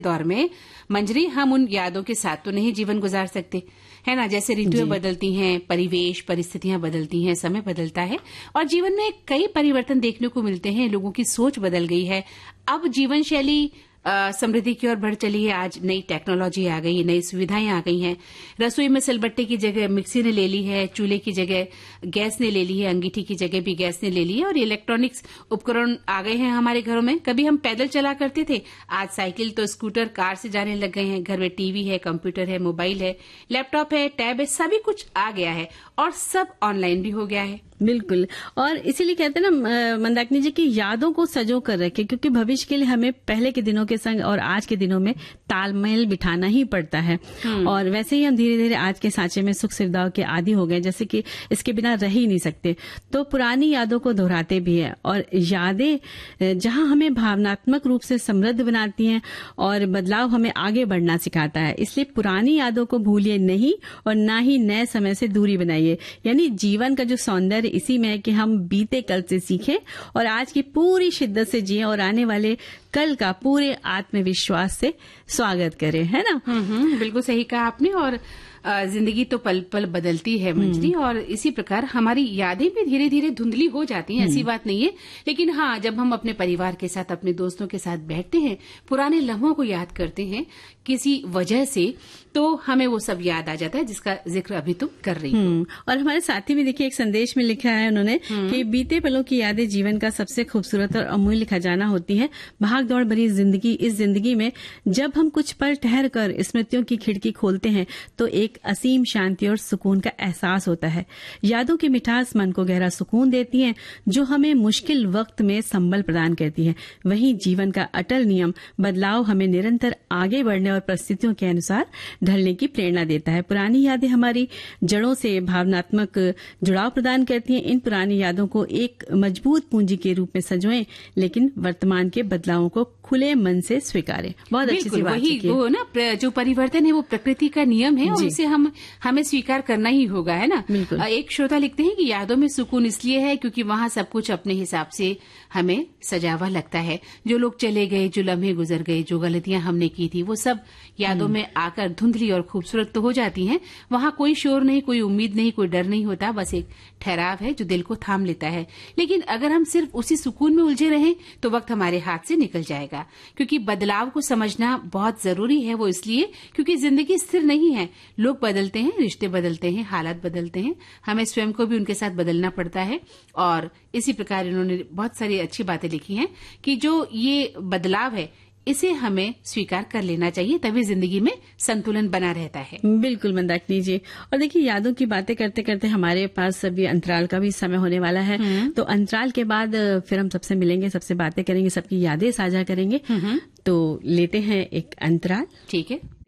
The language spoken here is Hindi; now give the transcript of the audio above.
दौर में मंजरी हम उन यादों के साथ तो नहीं जीवन गुजार सकते, है ना। जैसे ऋतुएं बदलती हैं, परिवेश परिस्थितियां बदलती हैं, समय बदलता है और जीवन में कई परिवर्तन देखने को मिलते हैं। लोगों की सोच बदल गई है। अब जीवन शैली समृद्धि की ओर बढ़ चली है। आज नई टेक्नोलॉजी आ गई है, नई सुविधाएं आ गई हैं। रसोई में सिलबट्टे की जगह मिक्सी ने ले ली है, चूल्हे की जगह गैस ने ले ली है, अंगीठी की जगह भी गैस ने ले ली है और इलेक्ट्रॉनिक्स उपकरण आ गए हैं हमारे घरों में। कभी हम पैदल चला करते थे, आज साइकिल तो स्कूटर कार से जाने लग गए हैं। घर में टीवी है, कंप्यूटर है, मोबाइल है, लैपटॉप है, टैब है, सभी कुछ आ गया है और सब ऑनलाइन भी हो गया है। बिल्कुल, और इसीलिए कहते हैं ना मंदाकिनी जी की यादों को सजो कर रखे, क्योंकि भविष्य के लिए हमें पहले के दिनों के संग और आज के दिनों में तालमेल बिठाना ही पड़ता है। और वैसे ही हम धीरे धीरे आज के सांचे में सुख सुविधाओं के आदी हो गए, जैसे कि इसके बिना रह ही नहीं सकते। तो पुरानी यादों को दोहराते भी है और यादें जहां हमें भावनात्मक रूप से समृद्ध बनाती हैं और बदलाव हमें आगे बढ़ना सिखाता है। इसलिए पुरानी यादों को भूलिए नहीं और ना ही नए समय से दूरी बनाइए। यानी जीवन का जो सौंदर्य इसी में है कि हम बीते कल से सीखें और आज की पूरी शिद्दत से जिएं और आने वाले कल का पूरे आत्मविश्वास से स्वागत करें, है ना। बिल्कुल सही कहा आपने। और जिंदगी तो पल पल बदलती है मंजरी, और इसी प्रकार हमारी यादें भी धीरे धीरे धुंधली हो जाती हैं, ऐसी बात नहीं है। लेकिन हाँ, जब हम अपने परिवार के साथ, अपने दोस्तों के साथ बैठते हैं, पुराने लम्हों को याद करते हैं किसी वजह से, तो हमें वो सब याद आ जाता है जिसका जिक्र अभी तुम कर रही हो। और हमारे साथी भी देखिए एक संदेश में लिखा है उन्होंने कि बीते पलों की यादें जीवन का सबसे खूबसूरत और अमूल्य खजाना होती है। भाग दौड़ भरी जिंदगी, इस जिंदगी में जब हम कुछ पल ठहर कर स्मृतियों की खिड़की खोलते हैं तो एक असीम शांति और सुकून का एहसास होता है। यादों की मिठास मन को गहरा सुकून देती है, जो हमें मुश्किल वक्त में संबल प्रदान करती है। वहीं जीवन का अटल नियम बदलाव हमें निरंतर आगे बढ़ने और परिस्थितियों के अनुसार ढलने की प्रेरणा देता है। पुरानी यादें हमारी जड़ों से भावनात्मक जुड़ाव प्रदान करती हैं। इन पुरानी यादों को एक मजबूत पूंजी के रूप में सजोएं, लेकिन वर्तमान के बदलावों को खुले मन से स्वीकारें। बहुत अच्छी सी बात है। वो ना जो परिवर्तन है वो प्रकृति का नियम है और उसे हमें स्वीकार करना ही होगा, है ना। एक श्रोता लिखते हैं कि यादों में सुकून इसलिए है क्योंकि वहाँ सब कुछ अपने हिसाब से हमें सजावा लगता है। जो लोग चले गए, जो लम्हे गुजर गए, जो गलतियां हमने की थी, वो सब यादों में आकर धुंधली और खूबसूरत तो हो जाती हैं। वहाँ कोई शोर नहीं, कोई उम्मीद नहीं, कोई डर नहीं होता, बस एक ठहराव है जो दिल को थाम लेता है। लेकिन अगर हम सिर्फ उसी सुकून में उलझे रहें तो वक्त हमारे हाथ से निकल जाएगा। क्योंकि बदलाव को समझना बहुत जरूरी है। वो इसलिए क्योंकि जिंदगी स्थिर नहीं है। लोग बदलते हैं, रिश्ते बदलते हैं, हालात बदलते हैं, हमें स्वयं को भी उनके साथ बदलना पड़ता है। और इसी प्रकार इन्होंने बहुत सारी अच्छी बातें लिखी हैं कि जो ये बदलाव है इसे हमें स्वीकार कर लेना चाहिए, तभी जिंदगी में संतुलन बना रहता है। बिल्कुल मंदाकिनी जी। और देखिए यादों की बातें करते करते हमारे पास सभी अंतराल का भी समय होने वाला है। तो अंतराल के बाद फिर हम सबसे मिलेंगे, सबसे बातें करेंगे, सबकी यादें साझा करेंगे। तो लेते हैं एक अंतराल। ठीक है।